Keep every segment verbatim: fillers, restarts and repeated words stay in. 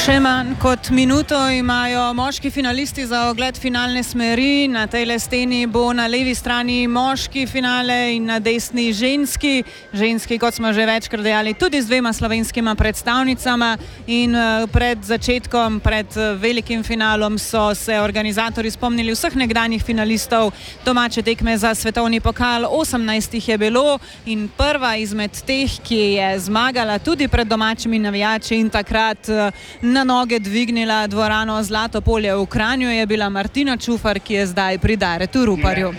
Še manj kot minuto imajo moški finalisti za ogled finalne smeri. Na tej steni bo na levi strani moški finale in na desni ženski. Ženski, kot smo že večkrat dejali, tudi z dvema slovenskima predstavnicama. In pred začetkom, pred velikim finalom so se organizatorji spomnili vseh nekdanjih finalistov domače tekme za svetovni pokal. osemnajst jih je bilo in prva izmed teh, ki je zmagala tudi pred domačimi navijači in takrat na noge dvignila dvorano Zlato polje v Kranju, je bila Martina Čufar, ki je zdaj pri Daretu Ruparju.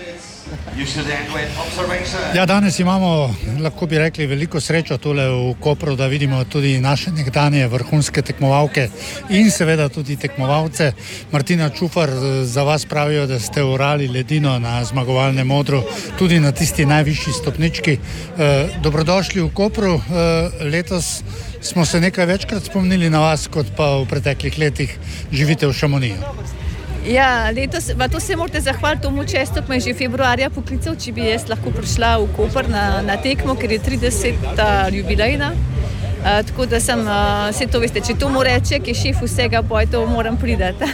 Ja, danes imamo, lahko bi rekli, veliko srečo tule v Kopru, da vidimo tudi naše nekdanje vrhunske tekmovalke in seveda tudi tekmovalce. Martina Čufar, za vas pravijo, da ste orali ledino na zmagovalnem odru, tudi na tisti najvišji stopnički. E, dobrodošli v Kopru. E, letos smo se nekaj večkrat spomnili na vas, kot pa v preteklih letih živite v Šamoniju. Ja, letos, pa to se morate zahvaliti tomu Čestu, ki me je že februarja poklical, če bi jaz lahko prišla v Koper na, na tekmo, ker je trideseta jubilejna. Uh, tako da sem, uh, vse to veste, če to mu reče, ki je šef vsega, poj to moram pridati.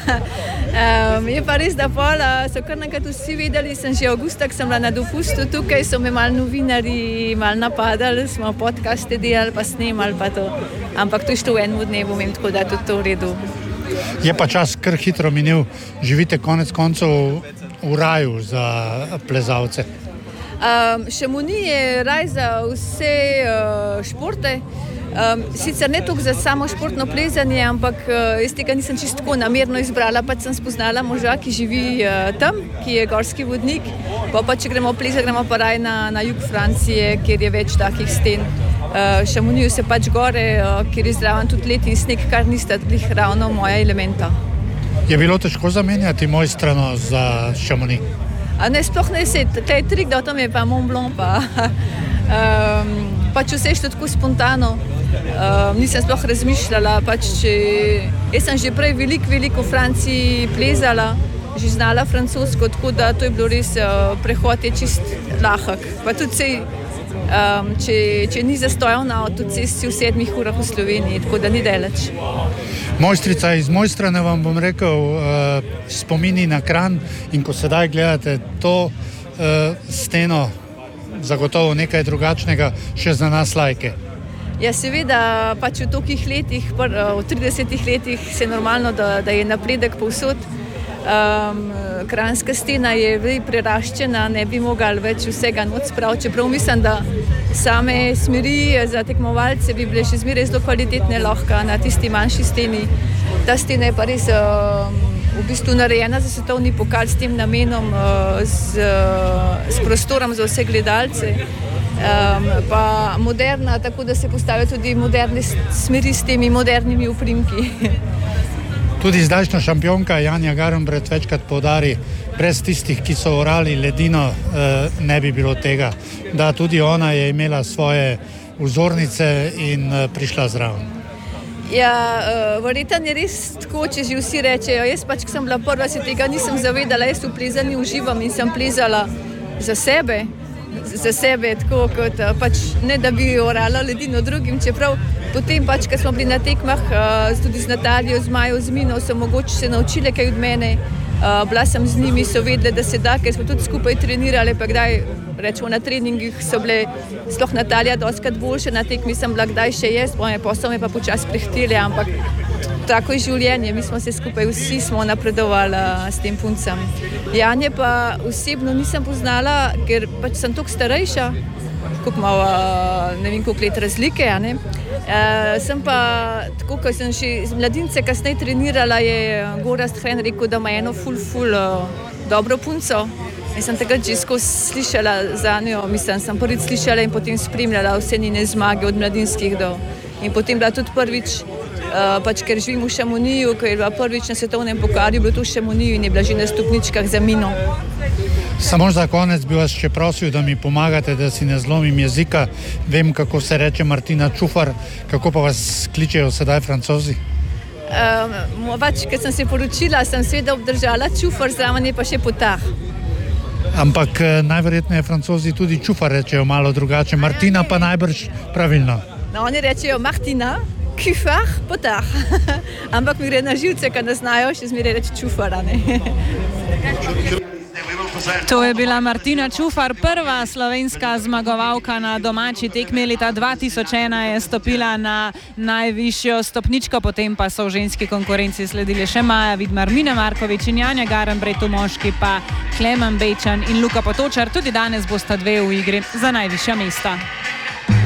um, je pa res, da pol, uh, so kar nekaj vsi vedeli, sem že avgusta, ko sem bila na dopustu tukaj, so me malo novinari malo napadali, smo podcaste delali, pa snemali pa to. Ampak to je šlo v enem dnevu, vem, tako da tudi to v redu. Je pa čas kar hitro minil, živite konec koncev v raju za plezalce. Um, Šamonij je raj za vse uh, športe. Um, sicer ne toliko za samo športno plezanje, ampak uh, jaz tega nisem čisto tako namerno izbrala, pač sem spoznala moža, ki živi uh, tam, ki je gorski vodnik, pa pa če gremo plezati, gremo pa raj na, na jug Francije, kjer je več takih sten. Uh, Šamoniju se pač gore, uh, kjer je zraven tudi let in sneg, kar nista tudi ravno moja elementa. Je bilo težko zamenjati Mojstrano za Šamonij? A ne, sploh ne se, kaj je trik, da tam je pa Mont Blanc pa. um, pač vse šlo tako spontano. Uh, nisem sploh razmišljala, pač če... Jaz sem že prej veliko, veliko v Franciji plezala, že znala francosko, tako da to je bilo res, uh, prehod je čist lahek. Pa tudi sej, um, če, če ni zastojev na avtocesti v sedmih urah v Sloveniji, tako da ni daleč. Mojstrica iz Mojstrane, vam bom rekel, uh, spomini na Kranj, in ko sedaj gledate to uh, steno, zagotovo nekaj drugačnega še za nas lajke. Ja, seveda, pač v tolikih letih, v tridesetih letih se je normalno, da, da je napredek povsod. Um, Kranjska stena je preraščena, ne bi mogli več vsega noč spraviti, čeprav mislim, da same smeri za tekmovalce bi bile še zmeraj zelo kvalitetne lahko na tisti manjši steni. Ta stena je pa res um, v bistvu narejena za svetovni pokal s tem namenom, uh, z, uh, s prostorom za vse gledalce. Um, pa moderna, tako da se postavijo tudi moderne smeri s temi modernimi uprimki. Tudi zdajšnja šampionka Janja Garnbret večkrat poudari, brez tistih, ki so orali ledino, ne bi bilo tega, da tudi ona je imela svoje vzornice in prišla zraven. Ja, verjetno je res tako, če že vsi rečejo. Jaz pač, ko sem bila prva, se tega nisem zavedala, jaz v plezanju uživam in sem plezala za sebe. za sebe, tako kot pač ne da bi orala ledino drugim, čeprav potem pač, ko smo bili na tekmah tudi z Natalijo, z Majo, z Mino, so mogoče se naučile kaj od mene, bila sem z njimi, so vedele, da se da, ker smo tudi skupaj trenirali, pa kdaj, rečemo na treningih so bile, sploh Natalija dostikrat boljše, na tekmi sem bila kdaj še jaz, pa so me pa počas prehtele, ampak tako je življenje, mi smo se skupaj, vsi smo napredovali s tem puncem. Janje pa osebno nisem poznala, ker pač sem toliko starejša, koliko malo, ne vem koliko let razlike, a ne. E, sem pa, tako ko sem še z mladince kasneje trenirala, je Gorazd Hren rekel, da ima eno ful, ful dobro punco. In sem takrat že skozi slišala za njo, mislim, sem prvič slišala in potem spremljala vse njene zmage od mladinskih do. In potem bila tudi prvič, Uh, pač ker živim v Šamoniju, ker je bila prvič na svetovnem pokalu, bilo to v Šamoniju in je bila že na stopničkah za Mino. Samo za konec bi vas še prosil, da mi pomagate, da si ne zlomim jezika. Vem, kako se reče Martina Čufar, kako pa vas kličejo sedaj Francozi? Um, pač, ker sem se poročila, sem seveda obdržala Čufar, zraven je pa še Potah. Ampak najverjetneje Francozi tudi Čufar rečejo malo drugače, Martina pa najbrž pravilno. No, oni rečejo Martina. Kufar, potah. Ampak mi gre na živce, kad ne znajo še zmeraj reči čufara. To je bila Martina Čufar, prva slovenska zmagovalka na domači tekmi. Leta dva tisoč ena je stopila na najvišjo stopničko, potem pa so v ženski konkurenci sledili še Maja Vidmar, Mina Markovič in Janja Garnbret, v moški pa Klemen Bečan in Luka Potočar. Tudi danes bosta dve v igri za najvišja mesta.